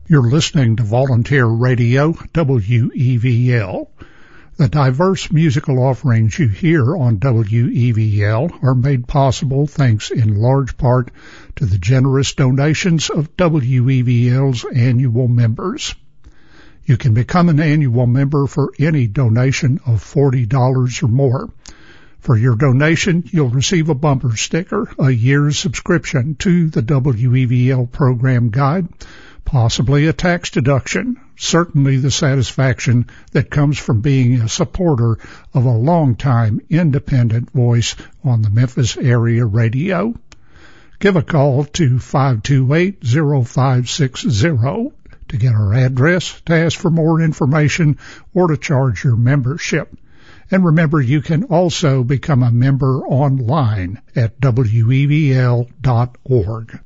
You're listening to Volunteer Radio, WEVL. The diverse musical offerings you hear on WEVL are made possible thanks in large part to the generous donations of WEVL's annual members. You can become an annual member for any donation of $40 or more. For your donation, you'll receive a bumper sticker, a year's subscription to the WEVL program guide, possibly a tax deduction, certainly the satisfaction that comes from being a supporter of a long-time independent voice on the Memphis area radio. Give a call to 528-0560 to get our address, to ask for more information, or to charge your membership. And remember, you can also become a member online at WEVL.org.